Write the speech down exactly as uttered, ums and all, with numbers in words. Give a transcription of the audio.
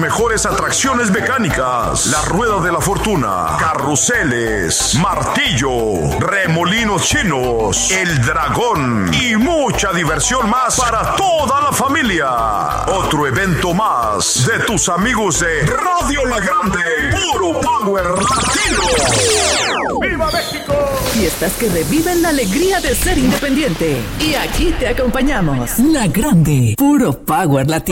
mejores atracciones mecánicas, la rueda de la fortuna, carruseles, martillo, remolinos chinos, el dragón y mucha diversión más para toda la familia. Otro evento más de tus amigos de Radio La Grande, puro power latino. ¡Viva México! Fiestas que reviven la alegría de ser independiente. Y aquí te acompañamos. La Grande, puro power latino.